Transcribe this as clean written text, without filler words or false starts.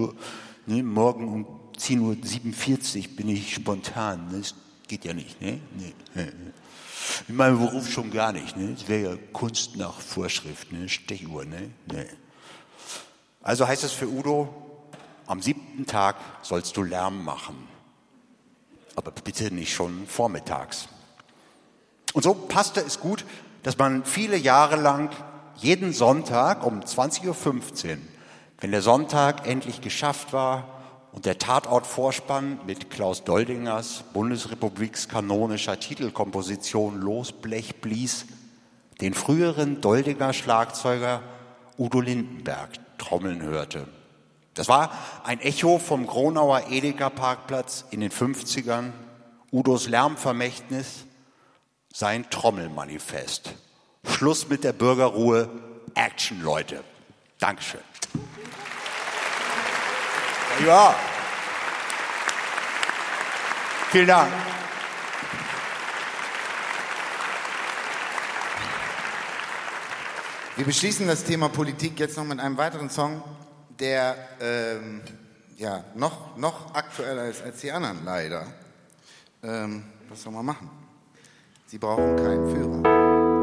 nur, ne, morgen um 10:47 Uhr bin ich spontan. Ne? Das geht ja nicht. Ne? Nee. In meinem Beruf schon gar nicht. Ne? Das wäre ja Kunst nach Vorschrift, ne? Stechuhr. Ne? Nee. Also heißt es für Udo, am 7. Tag sollst du Lärm machen. Aber bitte nicht schon vormittags. Und so passte es gut, dass man viele Jahre lang jeden Sonntag um 20:15 Uhr, wenn der Sonntag endlich geschafft war und der Tatortvorspann mit Klaus Doldingers bundesrepublikskanonischer Titelkomposition Losblech blies, den früheren Doldinger Schlagzeuger Udo Lindenberg trommeln hörte. Das war ein Echo vom Gronauer Edeka-Parkplatz in den 50ern, Udos Lärmvermächtnis, sein Trommelmanifest. Schluss mit der Bürgerruhe, Action, Leute. Dankeschön. Ja. Vielen Dank. Wir beschließen das Thema Politik jetzt noch mit einem weiteren Song, der noch aktueller ist als die anderen, leider. Was soll man machen? Sie brauchen keinen Führer.